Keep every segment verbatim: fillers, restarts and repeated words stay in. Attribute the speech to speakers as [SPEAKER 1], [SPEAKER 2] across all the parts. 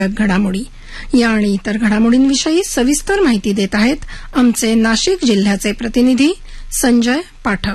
[SPEAKER 1] घडामोडी या आणि इतर घडामोडींविषयी सविस्तर माहिती देत आहेत आमचे नाशिक जिल्ह्याचे प्रतिनिधी संजय पाठक.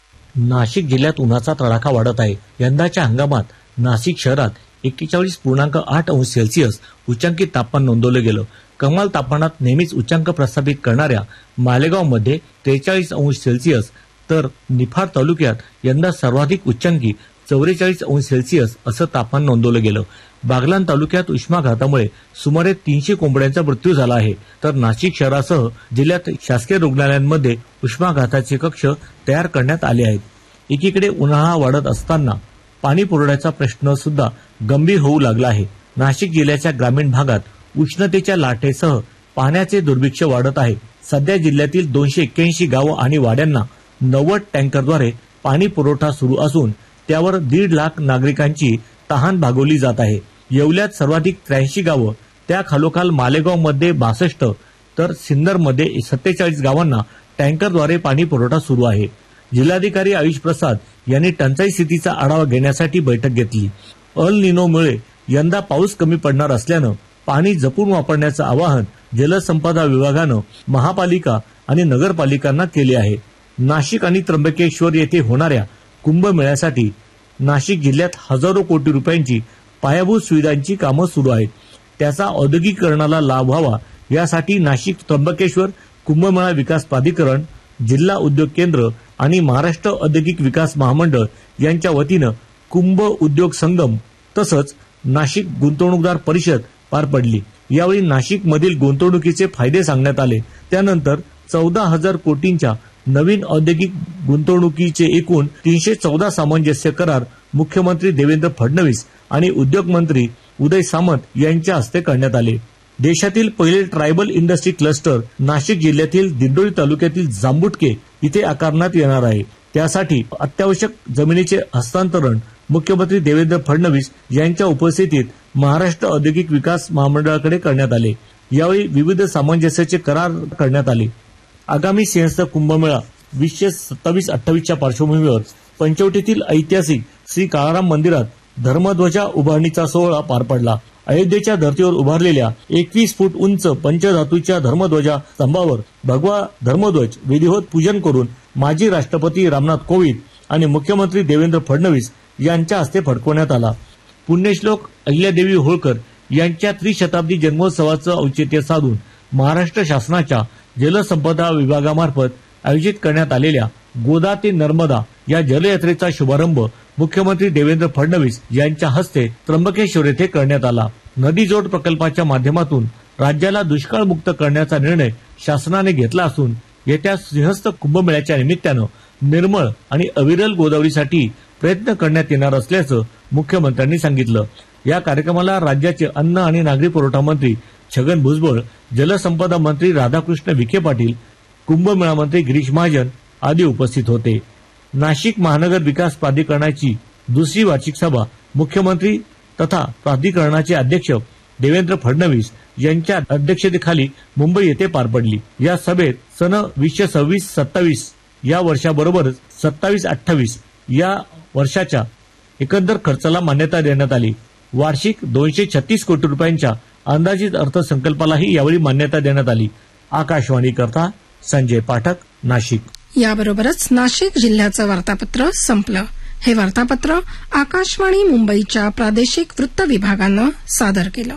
[SPEAKER 2] नाशिक जिल्ह्यात उन्हाचा तडाखा वाढत आहे. यंदाच्या हंगामात नाशिक शहरात एक्केचाळीस पूर्णांक आठ अंश सेल्सिअस उच्चांकित तापमान नोंदवलं गेलं. कमाल तापमानात नेहमीच उच्चांक प्रस्थापित करणाऱ्या मालेगावमध्ये त्रेचाळीस अंश सेल्सिअस तर निफाड तालुक्यात यंदा सर्वाधिक उच्चांकी चौवेचाळीस अंश सेल्सिअस असं तापमान नोंदवलं गेलं. बागलाण तालुक्यात उष्माघातामुळे सुमारे तीनशे कोंबड्यांचा मृत्यू झाला आहे. तर नाशिक शहरासह जिल्ह्यात शासकीय रुग्णालयांमध्ये उष्माघाताचे कक्ष तयार करण्यात आले आहेत. एकीकडे उन्हाळा वाढत असताना पाणी पुरवठ्याचा प्रश्न सुद्धा गंभीर होऊ लागला आहे. नाशिक जिल्ह्याच्या ग्रामीण भागात उष्णतेच्या लाटेसह पाण्याचे दुर्भिक्ष वाढत आहे. सध्या जिल्ह्यातील दोनशे एक्क्याऐंशी गावं आणि वाड्यांना नव्वद टँकरद्वारे पाणी पुरवठा सुरू असून त्यावर दीड लाख नागरिकांची तहान भागवली जात आहे. येवल्यात सर्वाधिक त्र्याऐंशी गावं, त्या खालोखाल मालेगावमध्ये बासष्ट तर सिन्नरमध्ये सत्तेचाळीस गावांना टँकरद्वारे पाणी पुरवठा सुरू आहे. जिल्हाधिकारी आयुष प्रसाद यांनी टंचाई स्थितीचा आढावा घेण्यासाठी बैठक घेतली. अल निनोमुळे यंदा पाऊस कमी पडणार असल्यानं पाणी जपून वापरण्याचं आवाहन जलसंपदा विभागानं महापालिका आणि नगरपालिकांना केले आहे. नाशिक आणि त्र्यंबकेश्वर येथे होणाऱ्या कुंभमेळ्यासाठी नाशिक जिल्ह्यात हजारो कोटी रुपयांची पायाभूत सुविधांची कामं सुरू आहेत. त्याचा औद्योगिकरणाला लाभ व्हावा यासाठी नाशिक त्र्यंबकेश्वर कुंभमेळा विकास प्राधिकरण, जिल्हा उद्योग केंद्र आणि महाराष्ट्र औद्योगिक विकास महामंडळ यांच्या वतीनं कुंभ उद्योग संगम तसंच नाशिक गुंतवणूकदार परिषद पार पडली. यावेळी नाशिक मधील गुंतवणुकीचे फायदे सांगण्यात आले. त्यानंतर चौदा हजार कोटींच्या नवीन औद्योगिक गुंतवणुकीचे एकूण तीनशे चौदा सामंजस्य करार मुख्यमंत्री देवेंद्र फडणवीस आणि उद्योग मंत्री उदय सामंत यांच्या हस्ते करण्यात आले. देशातील पहिले ट्रायबल इंडस्ट्री क्लस्टर नाशिक जिल्ह्यातील दिंडोरी तालुक्यातील जांबुटके इथे आकारण्यात येणार आहे. त्यासाठी अत्यावश्यक जमिनीचे हस्तांतरण मुख्यमंत्री देवेंद्र फडणवीस यांच्या उपस्थितीत महाराष्ट्र औद्योगिक विकास महामंडळाकडे करण्यात आले. यावेळी विविध सामंजस्याचे करार करण्यात आले. आगामी सिंहस्थ कुंभमेळा वीसशे सत्तावीस अठ्ठावीसच्या पार्श्वभूमीवर पंचवटीतील ऐतिहासिक श्री काळाराम मंदिरात धर्मध्वजा उभारणीचा सोहळा पार पडला. अयोध्येच्या धर्तीवर उभारलेल्या एकवीस फूट उंच पंचधातूच्या धर्मध्वजा स्तंभावर भगवा धर्मध्वज विधिवत पूजन करून माजी राष्ट्रपती रामनाथ कोविंद आणि मुख्यमंत्री देवेंद्र फडणवीस यांच्या हस्ते फडकवण्यात आला. पुण्यश्लोक अहिल्यादेवी होळकर यांच्या त्रिशताब्दी जन्मोत्सवाचं औचित्य साधून महाराष्ट्र शासनाच्या जलसंपदा विभागामार्फत आयोजित करण्यात आलेल्या गोदा ते नर्मदा या जलयात्रेचा शुभारंभ मुख्यमंत्री देवेंद्र फडणवीस यांच्या हस्ते त्र्यंबकेश्वर येथे करण्यात आला. नदी जोड प्रकल्पाच्या माध्यमातून राज्याला दुष्काळमुक्त करण्याचा निर्णय शासनाने घेतला असून येत्या सिंहस्थ कुंभमेळ्याच्या निमित्तानं निर्मळ आणि अविरल गोदावरीसाठी प्रयत्न करण्यात येणार असल्याचं मुख्यमंत्र्यांनी सांगितलं. या कार्यक्रमाला राज्याचे अन्न आणि नागरी पुरवठा मंत्री छगन भुजबळ, जलसंपदा मंत्री राधाकृष्ण विखे पाटील, कुंभमेळा मंत्री गिरीश महाजन आदी उपस्थित होते. नाशिक महानगर विकास प्राधिकरणाची दुसरी वार्षिक सभा मुख्यमंत्री तथा प्राधिकरणाचे अध्यक्ष देवेंद्र फडणवीस यांच्या अध्यक्षतेखाली मुंबई येथे पार पडली. या सभेत सन वीसशे सव्वीस सत्तावीस या वर्षाबरोबरच सत्तावीस अठ्ठावीस या वर्षाच्या एकंदर खर्चाला मान्यता देण्यात आली. वार्षिक दोनशे छत्तीस कोटी रुपयांच्या अंदाजित अर्थसंकल्पालाही यावेळी मान्यता देण्यात आली. आकाशवाणी करता संजय पाठक, नाशिक.
[SPEAKER 1] याबरोबरच नाशिक जिल्ह्याचं वार्तापत्र संपलं. हे वार्तापत्र आकाशवाणी मुंबईच्या प्रादेशिक वृत्त विभागानं सादर केलं.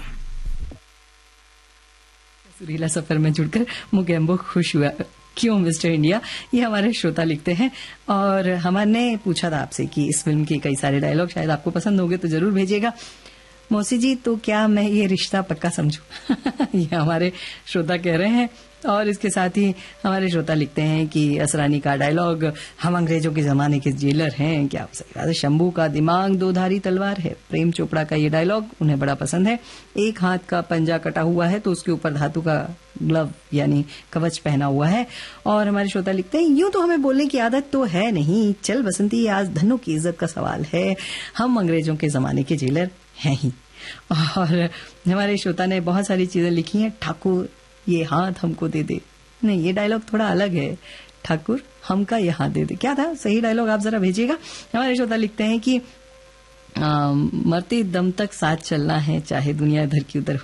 [SPEAKER 3] सुरीला सफर में जुड़कर मुगेम्बो खुश हुआ क्यों मिस्टर इंडिया, ये हमारे श्रोता लिखते हैं. और हमने पूछा था आपसे कि इस फिल्म के कई सारे डायलॉग शायद आपको पसंद होंगे तो जरूर भेजिएगा. मौसी जी, तो क्या मैं ये रिश्ता पक्का समझूं ये हमारे श्रोता कह रहे हैं. और इसके साथ ही हमारे श्रोता लिखते हैं कि असरानी का डायलॉग, हम अंग्रेजों के जमाने के जेलर हैं, क्या सही बात है. शंभू का दिमाग दो धारी तलवार है. प्रेम चोपड़ा का ये डायलॉग उन्हें बड़ा पसंद है. एक हाथ का पंजा कटा हुआ है तो उसके ऊपर धातु का ग्लव यानी कवच पहना हुआ है. और हमारे श्रोता लिखते हैं, यूं तो हमें बोलने की आदत तो है नहीं, चल बसंती आज धनों की इज्जत का सवाल है, हम अंग्रेजों के जमाने के जेलर हैं ही. और हमारे श्रोता ने बहुत सारी चीजें लिखी हैं. ठाकुर ये हाथ हमको दे दे, नहीं ये डायलॉग थोड़ा अलग है. ठाकुर हमका ये हाथ दे दे, क्या था सही डायलॉग आप जरा भेजिएगा. हमारे श्रोता लिखते हैं कि मरते दम तक साथ चलना है, चाहे दुनिया इधर की उधर